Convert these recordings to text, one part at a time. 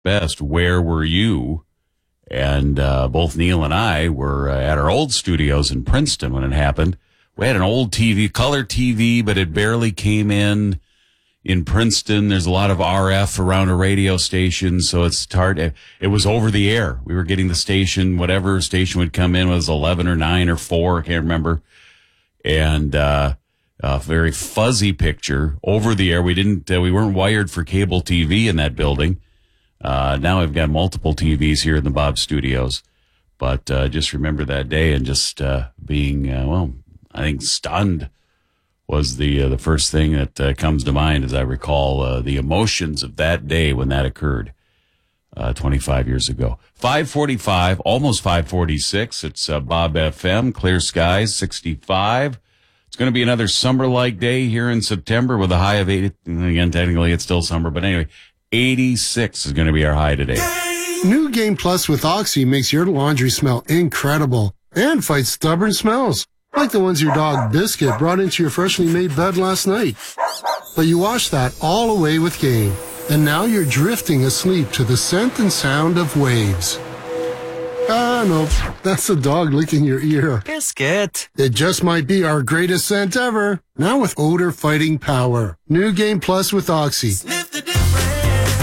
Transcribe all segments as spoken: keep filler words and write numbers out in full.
best, where were you? And uh, both Neil and I were uh, at our old studios in Princeton when it happened. We had an old T V, color T V, but it barely came in in Princeton. There's a lot of R F around a radio station, so it's hard. It was over the air. We were getting the station, whatever station would come in was eleven or nine or four, I can't remember. And uh, a very fuzzy picture over the air. We didn't. Uh, we weren't wired for cable T V in that building. Uh, now I've got multiple T Vs here in the Bob Studios, but uh, just remember that day and just uh, being, uh, well, I think stunned was the uh, the first thing that uh, comes to mind as I recall uh, the emotions of that day when that occurred uh, twenty-five years ago. five forty-five, almost five forty-six. It's uh, Bob F M, clear skies, sixty-five. It's going to be another summer-like day here in September with a high of eighty. Again, technically it's still summer, but anyway. eighty-six is going to be our high today. New Game Plus with Oxy makes your laundry smell incredible and fights stubborn smells, like the ones your dog Biscuit brought into your freshly made bed last night. But you wash that all away with Game, and now you're drifting asleep to the scent and sound of waves. Ah, no, that's the dog licking your ear. Biscuit. It just might be our greatest scent ever, now with odor-fighting power. New Game Plus with Oxy. Sniff the difference.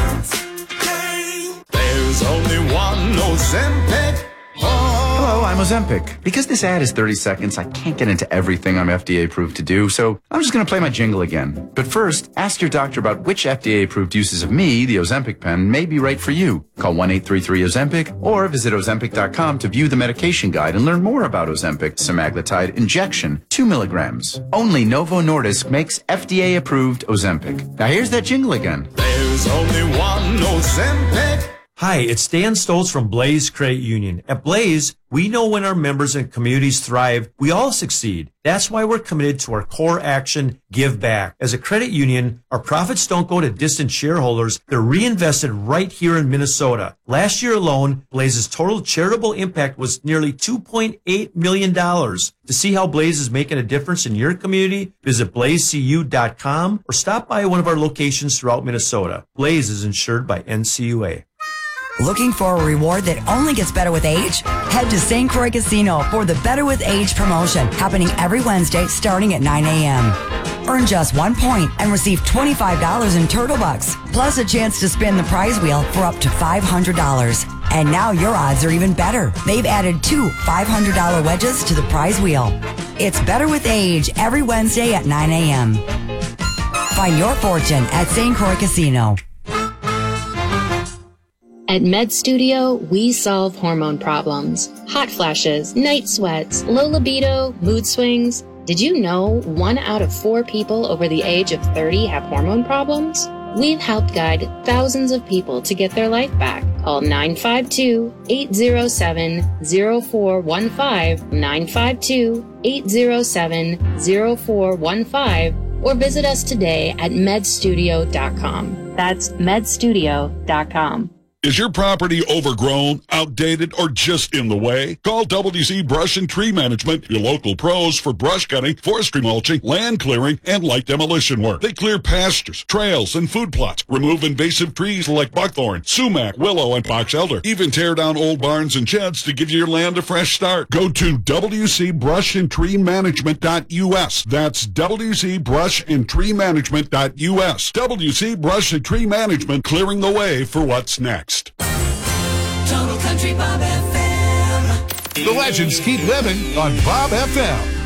There's only one Ozempic. Hello, I'm Ozempic. Because this ad is thirty seconds, I can't get into everything I'm F D A approved to do, so I'm just going to play my jingle again. But first, ask your doctor about which F D A approved uses of me, the Ozempic pen, may be right for you. Call one eight three three Ozempic or visit Ozempic dot com to view the medication guide and learn more about Ozempic semaglutide injection, two milligrams. Only Novo Nordisk makes F D A approved Ozempic. Now here's that jingle again. There's only one Ozempic. Hi, it's Dan Stoltz from Blaze Credit Union. At Blaze, we know when our members and communities thrive, we all succeed. That's why we're committed to our core action, Give Back. As a credit union, our profits don't go to distant shareholders. They're reinvested right here in Minnesota. Last year alone, Blaze's total charitable impact was nearly two point eight million dollars. To see how Blaze is making a difference in your community, visit blaze c u dot com or stop by one of our locations throughout Minnesota. Blaze is insured by N C U A. Looking for a reward that only gets better with age? Head to Saint Croix Casino for the Better with Age promotion, happening every Wednesday starting at nine a.m. Earn just one point and receive twenty-five dollars in Turtle Bucks, plus a chance to spin the prize wheel for up to five hundred dollars. And now your odds are even better. They've added two five hundred dollars wedges to the prize wheel. It's Better with Age every Wednesday at nine a.m. Find your fortune at Saint Croix Casino. At Med Studio, we solve hormone problems. Hot flashes, night sweats, low libido, mood swings. Did you know one out of four people over the age of thirty have hormone problems? We've helped guide thousands of people to get their life back. Call nine five two, eight zero seven, zero four one five, nine five two, eight zero seven, zero four one five, or visit us today at med studio dot com. That's med studio dot com. Is your property overgrown, outdated, or just in the way? Call W C Brush and Tree Management, your local pros for brush cutting, forestry mulching, land clearing, and light demolition work. They clear pastures, trails, and food plots, remove invasive trees like buckthorn, sumac, willow, and box elder, even tear down old barns and sheds to give your land a fresh start. Go to W C Brush and Tree Management dot U S. That's W C Brush and Tree Management dot U S. W C Brush and Tree Management, clearing the way for what's next. Total Country Bob F M. The legends keep living on Bob F M.